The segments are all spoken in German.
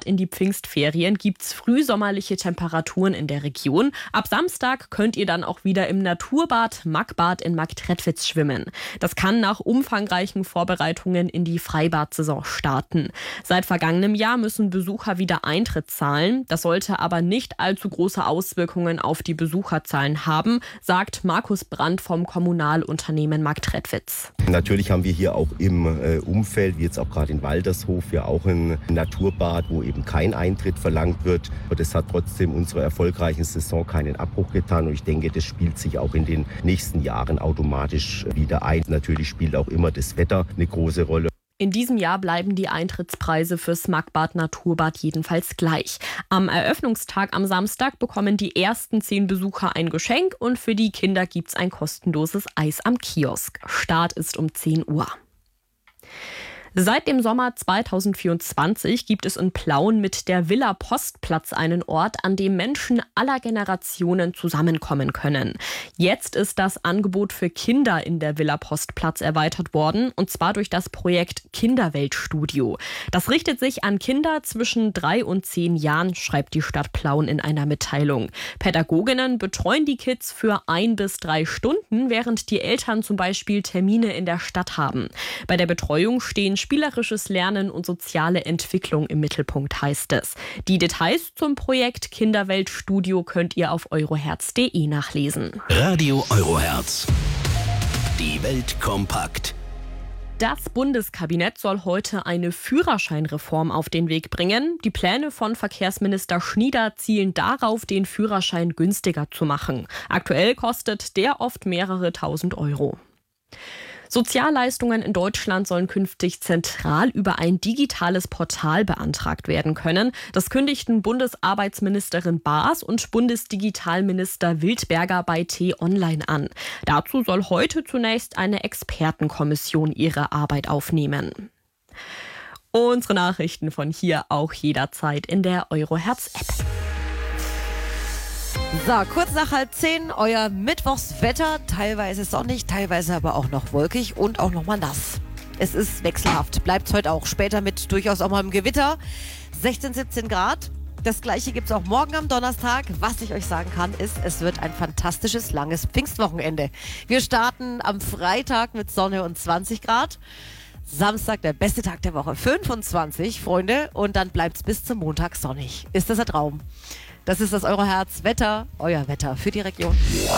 Start in die Pfingstferien gibt's frühsommerliche Temperaturen in der Region. Ab Samstag könnt ihr dann auch wieder im Naturbad Magbad in Marktredwitz schwimmen. Das kann nach umfangreichen Vorbereitungen in die Freibad-Saison starten. Seit vergangenem Jahr müssen Besucher wieder Eintritt zahlen. Das sollte aber nicht allzu große Auswirkungen auf die Besucherzahlen haben, sagt Markus Brandt vom Kommunalunternehmen Marktredwitz. Natürlich haben wir hier auch im Umfeld, wie jetzt auch gerade in Waldershof, ja auch ein Naturbad, wo eben kein Eintritt verlangt wird. Aber das hat trotzdem unserer erfolgreichen Saison keinen Abbruch getan und ich denke, das spielt sich auch in den nächsten Jahren automatisch wieder ein. Natürlich spielt auch immer das Wetter eine große Rolle. In diesem Jahr bleiben die Eintrittspreise fürs Magbad Naturbad jedenfalls gleich. Am Eröffnungstag am Samstag bekommen die ersten 10 Besucher ein Geschenk und für die Kinder gibt's ein kostenloses Eis am Kiosk. Start ist um 10 Uhr. Seit dem Sommer 2024 gibt es in Plauen mit der Villa Postplatz einen Ort, an dem Menschen aller Generationen zusammenkommen können. Jetzt ist das Angebot für Kinder in der Villa Postplatz erweitert worden, und zwar durch das Projekt Kinderweltstudio. Das richtet sich an Kinder zwischen 3 und 10 Jahren, schreibt die Stadt Plauen in einer Mitteilung. Pädagoginnen betreuen die Kids für 1 bis 3 Stunden, während die Eltern zum Beispiel Termine in der Stadt haben. Bei der Betreuung stehen spielerisches Lernen und soziale Entwicklung im Mittelpunkt, heißt es. Die Details zum Projekt Kinderweltstudio könnt ihr auf euroherz.de nachlesen. Radio Euroherz. Die Welt kompakt. Das Bundeskabinett soll heute eine Führerscheinreform auf den Weg bringen. Die Pläne von Verkehrsminister Schnieder zielen darauf, den Führerschein günstiger zu machen. Aktuell kostet der oft mehrere tausend Euro. Sozialleistungen in Deutschland sollen künftig zentral über ein digitales Portal beantragt werden können. Das kündigten Bundesarbeitsministerin Baas und Bundesdigitalminister Wildberger bei T-Online an. Dazu soll heute zunächst eine Expertenkommission ihre Arbeit aufnehmen. Unsere Nachrichten von hier auch jederzeit in der Euroherz-App. So, kurz nach 9:30, euer Mittwochswetter. Teilweise sonnig, teilweise aber auch noch wolkig und auch noch mal nass. Es ist wechselhaft. Bleibt es heute auch. Später mit durchaus auch mal im Gewitter. 16, 17 Grad. Das Gleiche gibt es auch morgen am Donnerstag. Was ich euch sagen kann, ist, es wird ein fantastisches, langes Pfingstwochenende. Wir starten am Freitag mit Sonne und 20 Grad. Samstag, der beste Tag der Woche, 25, Freunde. Und dann bleibt es bis zum Montag sonnig. Ist das ein Traum? Das ist das Euroherz-Wetter, euer Wetter für die Region.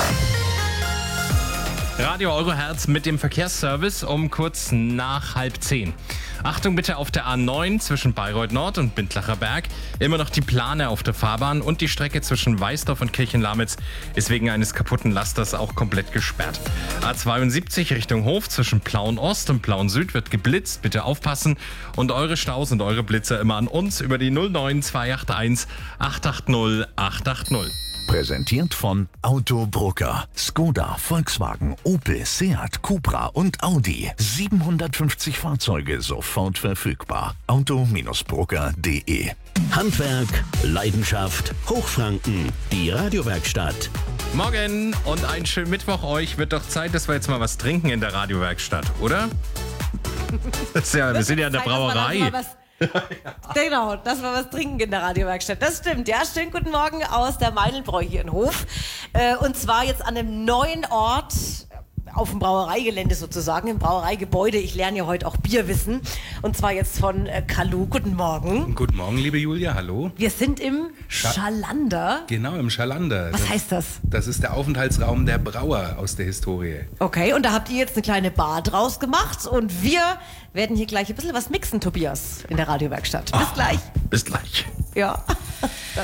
Radio Euroherz mit dem Verkehrsservice um kurz nach 9:30. Achtung bitte auf der A9 zwischen Bayreuth Nord und Bindlacher Berg. Immer noch die Plane auf der Fahrbahn und die Strecke zwischen Weißdorf und Kirchenlamitz ist wegen eines kaputten Lasters auch komplett gesperrt. A72 Richtung Hof zwischen Plauen Ost und Plauen Süd wird geblitzt. Bitte aufpassen und eure Staus und eure Blitzer immer an uns über die 09281 880 880. Präsentiert von Auto Brucker. Skoda, Volkswagen, Opel, Seat, Cupra und Audi. 750 Fahrzeuge sofort verfügbar. Auto-Brucker.de. Handwerk, Leidenschaft, Hochfranken. Die Radiowerkstatt. Morgen und einen schönen Mittwoch euch. Wird doch Zeit, dass wir jetzt mal was trinken in der Radiowerkstatt, oder? Das ist ja, wir sind ja in der Brauerei. Genau, dass wir was trinken in der Radiowerkstatt. Das stimmt, ja. Schönen guten Morgen aus der Meinlbräu hier in Hof. Und zwar jetzt an einem neuen Ort auf dem Brauereigelände sozusagen, im Brauereigebäude. Ich lerne ja heute auch Bierwissen. Und zwar jetzt von Kalu. Guten Morgen. Guten Morgen, liebe Julia, hallo. Wir sind im Schalander. Genau, im Schalander. Was heißt das? Das ist der Aufenthaltsraum der Brauer aus der Historie. Okay, und da habt ihr jetzt eine kleine Bar draus gemacht. Und wir werden hier gleich ein bisschen was mixen, Tobias, in der Radiowerkstatt. Bis gleich. Bis gleich. Ja.